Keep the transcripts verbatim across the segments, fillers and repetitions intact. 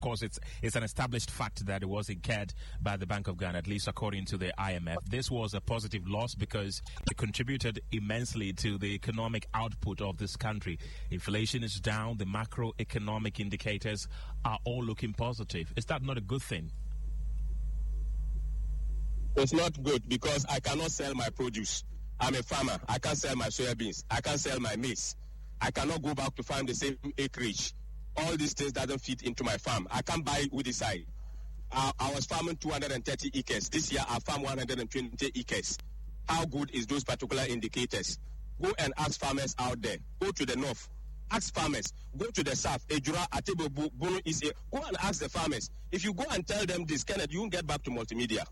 course, it's it's an established fact that it was incurred by the Bank of Ghana, at least according to the I M F. This was a positive loss because it contributed immensely to the economic output of this country. Inflation is down. The macroeconomic indicators are all looking positive. Is that not a good thing? It's not good because I cannot sell my produce. I'm a farmer. I can't sell my soybeans. I can't sell my maize. I cannot go back to farm the same acreage. All these things doesn't fit into my farm. I can't buy with the side. I, I was farming two hundred thirty acres. This year I farm one hundred twenty acres. How good is those particular indicators? Go and ask farmers out there. Go to the north. Ask farmers. Go to the south. Ejura, Atebo, Bono is here. Go and ask the farmers. If you go and tell them this, Kenneth, you won't get back to multimedia.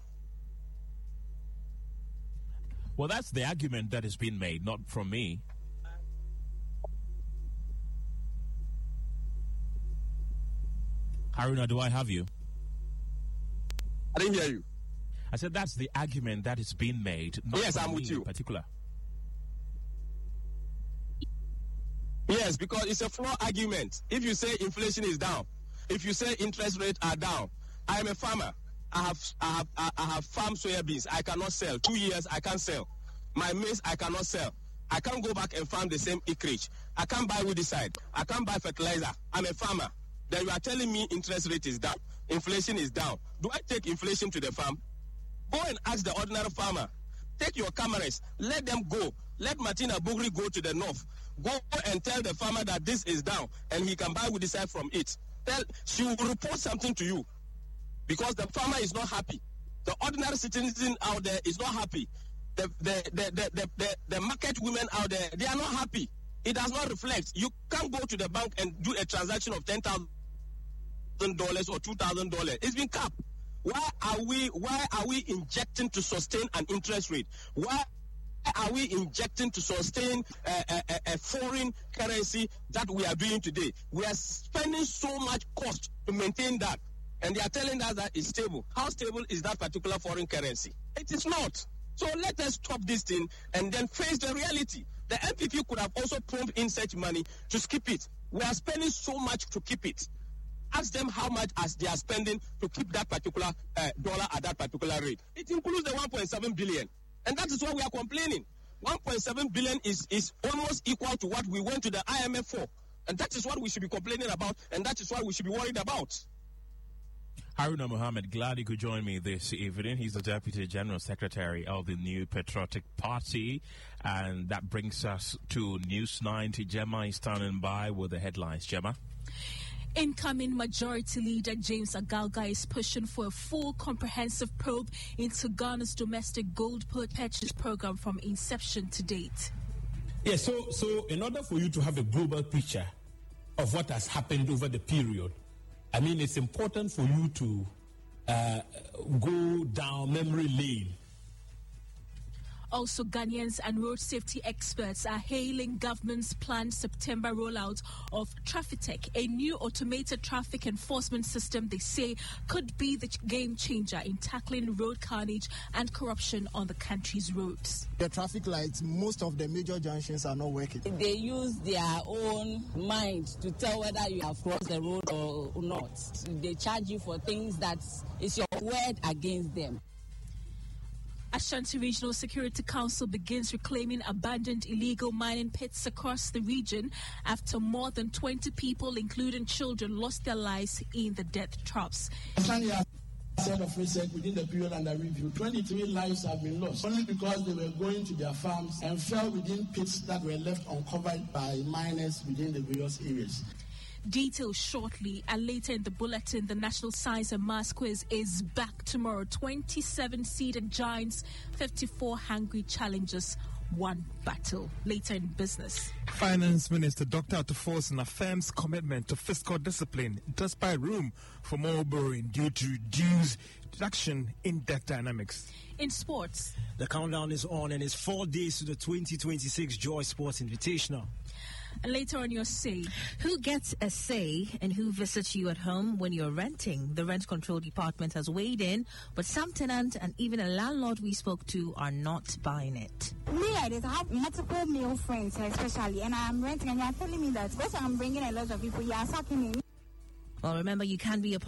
Well, that's the argument that is being made, not from me. Haruna, do I have you? I didn't hear you. I said that's the argument that is being made. Not yes, I'm me with you. In particular. Yes, because it's a flawed argument. If you say inflation is down, if you say interest rates are down, I am a farmer. I have I have I have farm soybeans. I cannot sell. Two years I can't sell. My maize I cannot sell. I can't go back and farm the same acreage. I can't buy weedicide. I can't buy fertilizer. I'm a farmer. Then you are telling me interest rate is down, inflation is down. Do I take inflation to the farm? Go and ask the ordinary farmer. Take your cameras, let them go. Let Martina Bugri go to the north. Go and tell the farmer that this is down and he can buy weedicide from it. Tell, she will report something to you because the farmer is not happy. The ordinary citizen out there is not happy. The, the, the, the, the, the, the market women out there, they are not happy. It does not reflect. You can't go to the bank and do a transaction of ten thousand dollars or two thousand dollars. It's been capped. Why are we why are we injecting to sustain an interest rate? Why are we injecting to sustain a, a, a foreign currency that we are doing today? We are spending so much cost to maintain that, and they are telling us that it's stable. How stable is that particular foreign currency? It is not. So let us stop this thing and then face the reality. The M P P could have also pumped in such money to keep it. We are spending so much to keep it. Ask them how much as they are spending to keep that particular uh, dollar at that particular rate. It includes the one point seven billion. And that is why we are complaining. one point seven billion is, is almost equal to what we went to the I M F for. And that is what we should be complaining about. And that is what we should be worried about. Haruna Mohammed, glad you could join me this evening. He's the Deputy General Secretary of the New Patriotic Party. And that brings us to News ninety. Gemma is standing by with the headlines. Gemma? Incoming Majority Leader James Agalga is pushing for a full comprehensive probe into Ghana's domestic gold purchase program from inception to date. Yes, yeah, so, so in order for you to have a global picture of what has happened over the period, I mean, it's important for you to uh, go down memory lane. Also, Ghanaians and road safety experts are hailing government's planned September rollout of Traffic, a new automated traffic enforcement system they say could be the game changer in tackling road carnage and corruption on the country's roads. The traffic lights, most of the major junctions are not working. They use their own mind to tell whether you have crossed the road or not. They charge you for things that is your word against them. Ashanti Regional Security Council begins reclaiming abandoned illegal mining pits across the region after more than twenty people, including children, lost their lives in the death traps. Set of research within the period under review, twenty-three lives have been lost only because they were going to their farms and fell within pits that were left uncovered by miners within the various areas. Details shortly, and later in the bulletin, the National Science and Maths Quiz is back tomorrow. twenty-seven seeded giants, fifty-four hungry challengers, one battle. Later in business. Finance Minister Doctor Atuforsen affirms commitment to fiscal discipline despite room for more borrowing due to reduced reduction in debt dynamics. In sports, the countdown is on and it's four days to the twenty twenty-six Joy Sports Invitational. And later on, your say. Who gets a say and who visits you at home when you're renting? The Rent Control Department has weighed in, but some tenants and even a landlord we spoke to are not buying it. Me, I have multiple male friends, especially, and I'm renting, and you're telling me that because I'm bringing a lot of people, you are sucking me. Well, remember, you can be a